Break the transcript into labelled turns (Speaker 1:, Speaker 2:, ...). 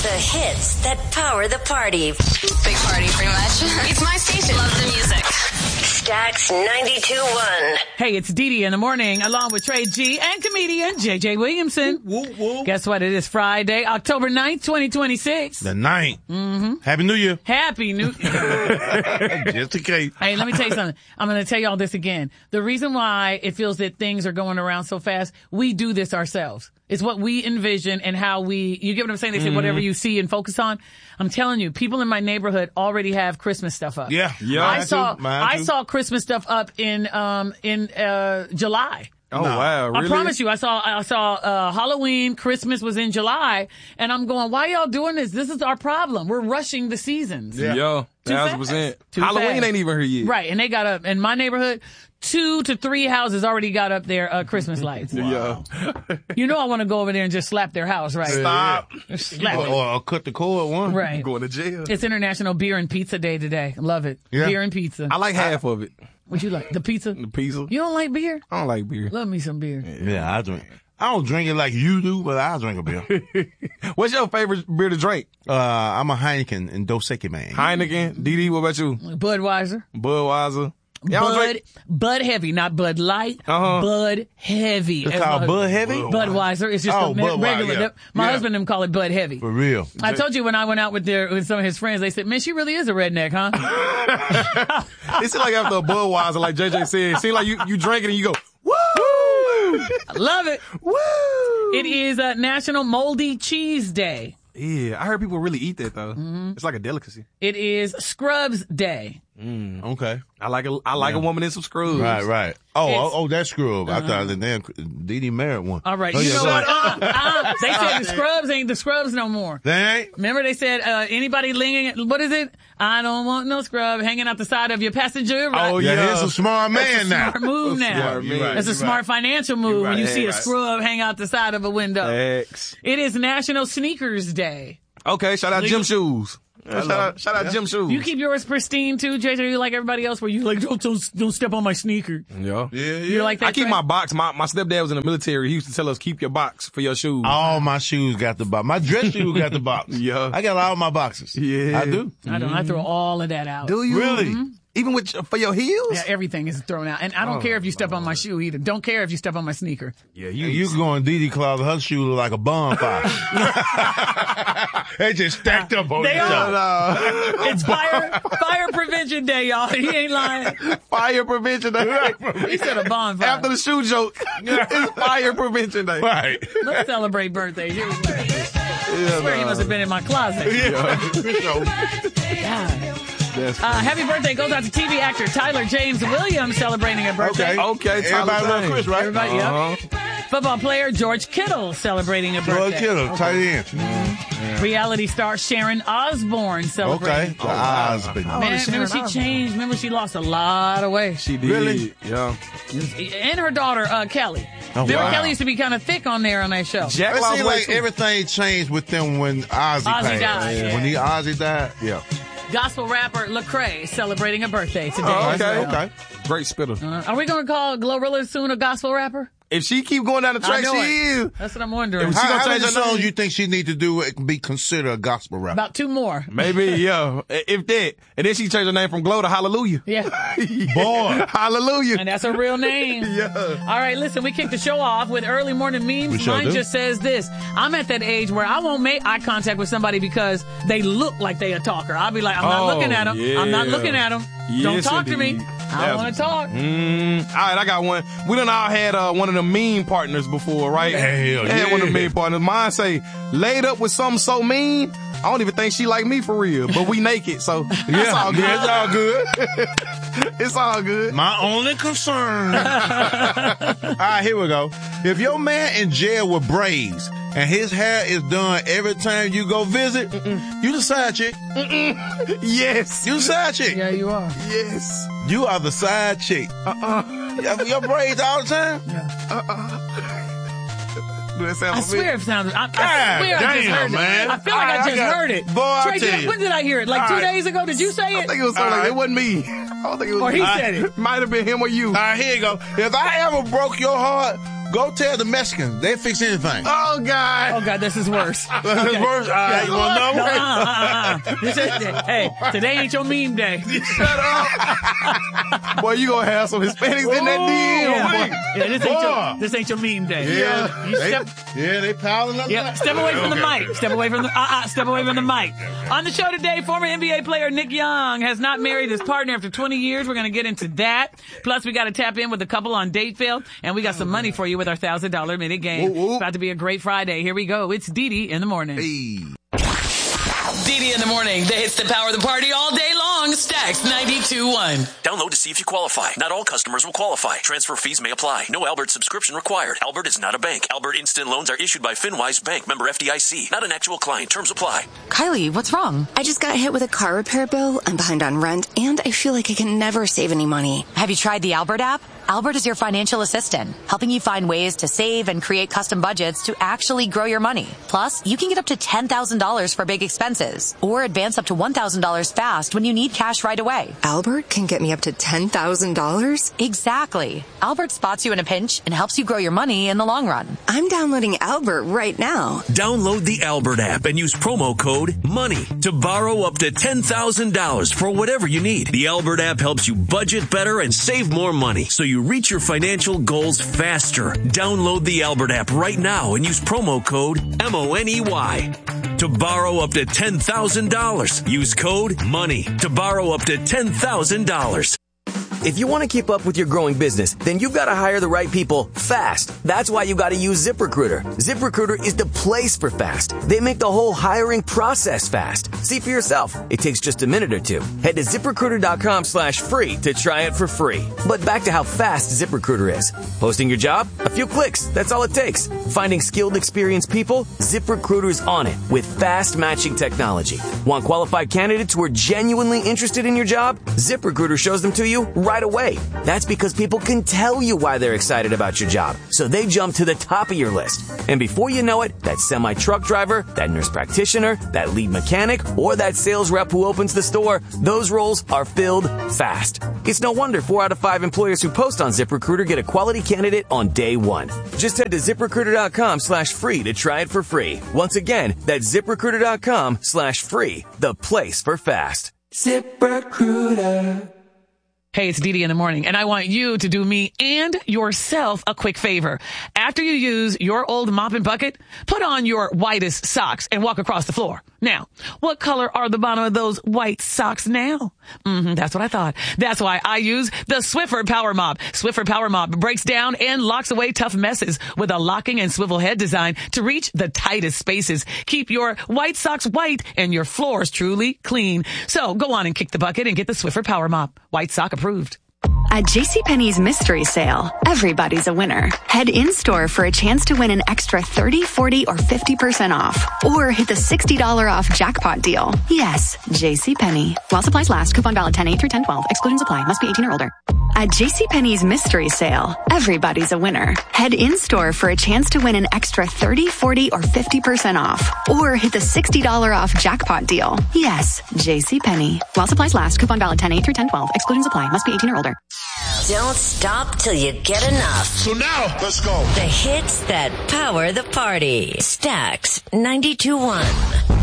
Speaker 1: The hits that power the party.
Speaker 2: Big party, pretty much. It's my station. Love the music.
Speaker 1: Stax 92.1.
Speaker 3: Hey, it's Dee Dee in the morning, along with Trey G and comedian JJ Williamson.
Speaker 4: Woo, woo.
Speaker 3: Guess what? It is Friday, October 9th, 2026.
Speaker 4: The 9th. Mm-hmm. Happy New Year.
Speaker 3: Happy New Year.
Speaker 4: Just in case.
Speaker 3: Hey, let me tell you something. I'm going to tell y'all this again. The reason why it feels that things are going around so fast, we do this ourselves. It's what we envision and how you get what I'm saying? They say whatever you see and focus on. I'm telling you, people in my neighborhood already have Christmas stuff up.
Speaker 4: Yeah.
Speaker 3: I saw Christmas stuff up in July.
Speaker 5: Oh, wow. Really?
Speaker 3: I promise you, I saw Halloween, Christmas was in July, and I'm going, why y'all doing this? This is our problem. We're rushing the seasons.
Speaker 5: Yeah. Yo, 1,000%.
Speaker 3: Too
Speaker 5: Halloween
Speaker 3: fast.
Speaker 5: ain't even here yet.
Speaker 3: Right, and they got up, in my neighborhood, 2 to 3 houses already got up their Christmas lights.
Speaker 5: Wow.
Speaker 3: You know I want to go over there and just slap their house, right?
Speaker 4: Stop.
Speaker 3: Slap it.
Speaker 4: Or cut the cord one.
Speaker 3: Right.
Speaker 5: Going to jail.
Speaker 3: It's International Beer and Pizza Day today. Love it.
Speaker 4: Yeah.
Speaker 3: Beer and pizza.
Speaker 5: I like half of it.
Speaker 3: What you like? The pizza?
Speaker 5: The pizza.
Speaker 3: You don't like beer?
Speaker 5: I don't like beer.
Speaker 3: Love me some beer.
Speaker 4: Yeah, I drink. I don't drink it like you do, but I drink a beer.
Speaker 5: What's your favorite beer to drink?
Speaker 4: I'm a Heineken and Dos Equis man.
Speaker 5: Heineken. Dee Dee, what about you?
Speaker 3: Budweiser.
Speaker 5: Budweiser. Y'all drink?
Speaker 3: Bud Heavy, not Bud Light.
Speaker 5: Uh-huh.
Speaker 3: Bud Heavy.
Speaker 4: It's called Bud Heavy?
Speaker 3: Budweiser. It's just
Speaker 4: Budweiser,
Speaker 3: regular.
Speaker 4: yeah.
Speaker 3: My
Speaker 4: Yeah.
Speaker 3: husband and them call it Bud Heavy.
Speaker 4: For real.
Speaker 3: I told you when I went out with some of his friends, they said, man, she really is a redneck, huh?
Speaker 5: It seems like after a Budweiser, like JJ said, it seems like you drink it and you go, woo!
Speaker 3: I love it.
Speaker 5: Woo!
Speaker 3: It is National Moldy Cheese Day.
Speaker 5: Yeah, I heard people really eat that though. Mm-hmm. It's like a delicacy.
Speaker 3: It is Scrubs Day.
Speaker 4: Okay.
Speaker 5: I like a woman in some scrubs.
Speaker 4: Right. Oh, that's Scrub. I thought the damn Dee Dee married one.
Speaker 3: All right.
Speaker 4: Oh,
Speaker 3: You
Speaker 4: yeah,
Speaker 3: know
Speaker 4: sorry.
Speaker 3: what? They said the Scrubs ain't the Scrubs no more.
Speaker 4: They ain't?
Speaker 3: Remember they said, anybody lingering, what is it? I don't want no scrub hanging out the side of your passenger. Right?
Speaker 5: Oh,
Speaker 4: Yeah,
Speaker 5: yeah.
Speaker 4: he's a smart man now.
Speaker 3: Smart move now.
Speaker 4: You're right,
Speaker 3: That's a
Speaker 4: you're
Speaker 3: smart
Speaker 4: right.
Speaker 3: financial move when you
Speaker 4: right,
Speaker 3: see a
Speaker 4: right.
Speaker 3: scrub hang out the side of a window.
Speaker 5: X.
Speaker 3: It is National Sneakers Day.
Speaker 5: Okay, shout out Gym Shoes. Shout out Gym Shoes.
Speaker 3: You keep yours pristine too, JJ. You like everybody else? Where you like don't step on my sneaker?
Speaker 5: Yeah.
Speaker 3: You like that?
Speaker 5: I keep
Speaker 3: Trey?
Speaker 5: my box. My stepdad was in the military. He used to tell us, keep your box for your shoes.
Speaker 4: All my shoes got the box. My dress shoes got the box.
Speaker 5: Yeah.
Speaker 4: I got all my boxes.
Speaker 5: Yeah.
Speaker 4: I do.
Speaker 3: I don't. I throw all of that out.
Speaker 5: Do you?
Speaker 4: Really?
Speaker 5: Even for your heels?
Speaker 3: Yeah, everything is thrown out, and I don't care if you step on my shoe either. Don't care if you step on my sneaker.
Speaker 5: Yeah,
Speaker 4: You can go in Dee Dee closet, her shoes look like a bonfire. They just stacked up on
Speaker 3: They
Speaker 4: each
Speaker 3: are.
Speaker 4: other.
Speaker 3: It's fire prevention day, y'all. He ain't lying.
Speaker 5: Fire prevention day.
Speaker 3: He said a bonfire.
Speaker 5: After the shoe joke, it's fire prevention day.
Speaker 4: Right.
Speaker 3: Let's celebrate birthdays. Here we go. I swear he must have been in my closet. God. Happy birthday goes out to TV actor Tyler James Williams celebrating a birthday.
Speaker 5: Okay,
Speaker 4: Everybody love Chris, right?
Speaker 3: Everybody, yep. Football player George Kittle celebrating a
Speaker 4: George
Speaker 3: birthday.
Speaker 4: Kittle, tight end.
Speaker 3: Reality star Sharon Osbourne celebrating.
Speaker 4: Okay. The husband.
Speaker 3: Man, remember she changed. Remember she lost a lot of weight.
Speaker 5: She did.
Speaker 4: Really?
Speaker 5: Yeah.
Speaker 3: And her daughter, Kelly. Remember
Speaker 4: wow.
Speaker 3: Kelly used to be kind of thick on there on that show.
Speaker 5: Jack
Speaker 4: It
Speaker 5: lost
Speaker 4: seems
Speaker 5: weight
Speaker 4: like
Speaker 5: too.
Speaker 4: everything changed with them when Ozzy passed.
Speaker 3: died, yeah.
Speaker 4: When Ozzy died, yeah.
Speaker 3: Gospel rapper Lecrae celebrating a birthday today.
Speaker 5: Oh,
Speaker 3: as
Speaker 5: okay.
Speaker 3: well.
Speaker 5: Great spitter.
Speaker 3: Are we going to call Glorilla soon a gospel rapper?
Speaker 5: If she keep going down the track,
Speaker 3: I know
Speaker 5: she
Speaker 3: it.
Speaker 5: is.
Speaker 3: That's what I'm wondering.
Speaker 5: If she gonna
Speaker 4: How
Speaker 5: change
Speaker 4: many
Speaker 5: her name?
Speaker 4: songs you think she need to do to be considered a gospel rapper?
Speaker 3: About 2 more.
Speaker 5: Maybe, yeah. If that. And then she changed her name from Glow to Hallelujah.
Speaker 3: Yeah.
Speaker 4: Boy.
Speaker 5: Hallelujah.
Speaker 3: And that's her real name.
Speaker 5: Yeah.
Speaker 3: All right, listen, we kicked the show off with early morning memes.
Speaker 4: We sure
Speaker 3: Mine
Speaker 4: do.
Speaker 3: just says this. I'm at that age where I won't make eye contact with somebody because they look like they a talker. I'll be like, I'm not looking at them.
Speaker 5: yeah.
Speaker 3: I'm not looking at them. Don't
Speaker 5: Yes,
Speaker 3: talk to me.
Speaker 5: indeed.
Speaker 3: I don't want to talk.
Speaker 5: All right, I got one. We done all had one of the meme partners before, right?
Speaker 4: Hell
Speaker 5: I had one of the
Speaker 4: yeah.
Speaker 5: meme partners. Mine say, laid up with something so mean, I don't even think she like me for real, but we naked, so it's all good.
Speaker 4: It's all good.
Speaker 5: It's all good.
Speaker 4: My only concern. All right, here we go. If your man in jail with braids and his hair is done every time you go visit, you the side chick.
Speaker 5: Yes.
Speaker 4: You the side chick.
Speaker 3: Yeah, you are.
Speaker 5: Yes.
Speaker 4: You are the side chick. Your braids all the time?
Speaker 5: Do that sound
Speaker 3: I
Speaker 5: familiar?
Speaker 3: swear it sounded. I
Speaker 4: God
Speaker 3: swear I just
Speaker 4: damn,
Speaker 3: heard
Speaker 4: man.
Speaker 3: it. I feel like I just heard it.
Speaker 4: Boy, I
Speaker 3: Trey,
Speaker 4: tell you.
Speaker 3: when did I hear it? Like 2
Speaker 4: All right.
Speaker 3: days ago? Did you say
Speaker 5: I
Speaker 3: it?
Speaker 5: think it was something
Speaker 4: All
Speaker 5: like
Speaker 4: right.
Speaker 5: it wasn't me. I don't think it was
Speaker 3: Or
Speaker 5: me.
Speaker 3: he said it.
Speaker 5: Might have been him or you.
Speaker 4: All right, here you go. If I ever broke your heart, Go tell the Mexicans. They fix anything.
Speaker 5: Oh, God.
Speaker 3: Oh, God, this is worse.
Speaker 4: This is worse. All right, you want to know?
Speaker 3: Hey, today ain't your meme day.
Speaker 5: Shut up. Boy, you gonna have some Hispanics in that DM.
Speaker 3: Yeah, this ain't your meme day.
Speaker 4: Yeah, they piling up.
Speaker 3: Yep. Step away from the mic. Step away from the mic. On the show today, former NBA player Nick Young has not married his partner after 20 years. We're going to get into that. Plus, we got to tap in with a couple on date fail, and we got some money for you with our $1,000 minute game. It's about to be a great Friday. Here we go. It's Didi in the morning.
Speaker 6: Didi in the morning. That hits the power of the party all day long. Stacks 92.1.
Speaker 7: Download to see if you qualify. Not all customers will qualify. Transfer fees may apply. No Albert subscription required. Albert is not a bank. Albert Instant Loans are issued by FinWise Bank, member FDIC. Not an actual client. Terms apply.
Speaker 2: Kylie, what's wrong?
Speaker 8: I just got hit with a car repair bill. I'm behind on rent, and I feel like I can never save any money.
Speaker 2: Have you tried the Albert app? Albert is your financial assistant, helping you find ways to save and create custom budgets to actually grow your money. Plus, you can get up to $10,000 for big expenses or advance up to $1,000 fast when you need cash right away.
Speaker 8: Albert can get me up to $10,000?
Speaker 2: Exactly. Albert spots you in a pinch and helps you grow your money in the long run.
Speaker 8: I'm downloading Albert right now.
Speaker 7: Download the Albert app and use promo code MONEY to borrow up to $10,000 for whatever you need. The Albert app helps you budget better and save more money so you reach your financial goals faster. Download the Albert app right now and use promo code MONEY to borrow up to $10,000. Use code MONEY to borrow up to $10,000.
Speaker 9: If you want to keep up with your growing business, then you've got to hire the right people fast. That's why you got to use ZipRecruiter. ZipRecruiter is the place for fast. They make the whole hiring process fast. See for yourself. It takes just a minute or two. Head to ZipRecruiter.com/free to try it for free. But back to how fast ZipRecruiter is. Posting your job? A few clicks. That's all it takes. Finding skilled, experienced people? ZipRecruiter's on it with fast matching technology. Want qualified candidates who are genuinely interested in your job? ZipRecruiter shows them to you right away. That's because people can tell you why they're excited about your job, so they jump to the top of your list. And before you know it, that semi-truck driver, that nurse practitioner, that lead mechanic, or that sales rep who opens the store, those roles are filled fast. It's no wonder 4 out of 5 employers who post on ZipRecruiter get a quality candidate on day one. Just head to ZipRecruiter.com/free to try it for free. Once again, that's ZipRecruiter.com/free, the place for fast. ZipRecruiter.
Speaker 3: Hey, it's Didi in the morning, and I want you to do me and yourself a quick favor. After you use your old mop and bucket, put on your whitest socks and walk across the floor. Now, what color are the bottom of those white socks now? That's what I thought. That's why I use the Swiffer Power Mop. Swiffer Power Mop breaks down and locks away tough messes with a locking and swivel head design to reach the tightest spaces. Keep your white socks white and your floors truly clean. So go on and kick the bucket and get the Swiffer Power Mop. White sock approved.
Speaker 10: At JCPenney's Mystery Sale, everybody's a winner. Head in-store for a chance to win an extra 30, 40, or 50% off. Or hit the $60 off jackpot deal. Yes, JCPenney. While supplies last, coupon valid 10/8 through 10/12. Exclusions apply. Must be 18 or older. At JCPenney's Mystery Sale, everybody's a winner. Head in-store for a chance to win an extra 30, 40, or 50% off. Or hit the $60 off jackpot deal. Yes, JCPenney. While supplies last, coupon valid 10/8 through 10/12. Exclusions apply. Must be 18 or older.
Speaker 1: Don't stop till you get enough.
Speaker 4: So now, let's go.
Speaker 1: The hits that power the party. Stacks 92.1.